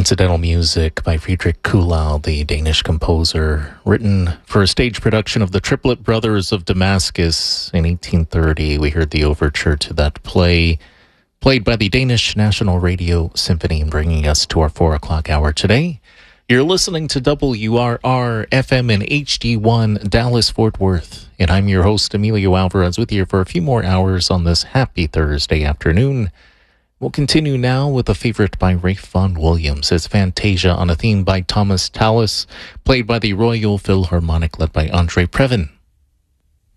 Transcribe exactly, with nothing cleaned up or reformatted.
Incidental music by Friedrich Kuhlau, the Danish composer, written for a stage production of the Triplet Brothers of Damascus in eighteen thirty. We heard the overture to that play, played by the Danish National Radio Symphony, bringing us to our four o'clock hour today. You're listening to W R R F M and H D one Dallas-Fort Worth, and I'm your host, Emilio Alvarez, with you for a few more hours on this happy Thursday afternoon. We'll continue now with a favorite by Ralph Vaughan Williams. It's Fantasia on a theme by Thomas Tallis, played by the Royal Philharmonic, led by Andre Previn.